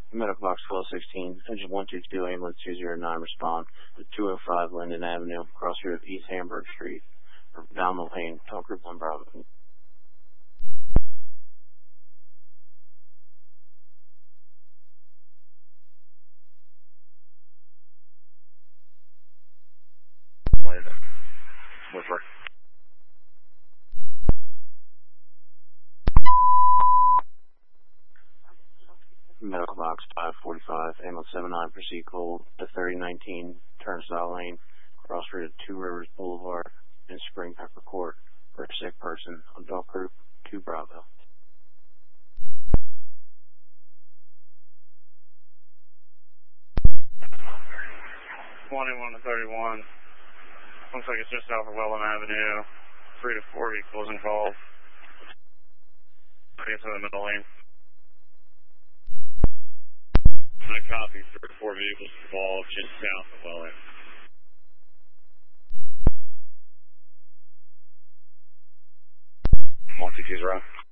Medical Box 1216, Engine 122, Ambulance 209, respond to 205 Linden Avenue, cross road of East Hamburg Street, or Valmo Lane, L Group 1 Bravo. 4. Medical Box 545, Ambulance 79, proceed cold to 3019, Turnstile Lane, cross road of Two Rivers Boulevard, in Spring Pepper Court, for a sick person, Adult Group 2 Bravo. 21 to 31. Looks like it's just off of Welland Avenue. 3 to 4 vehicles involved. I guess in the middle lane. I copy 3 to 4 vehicles involved just south of Welland. 160.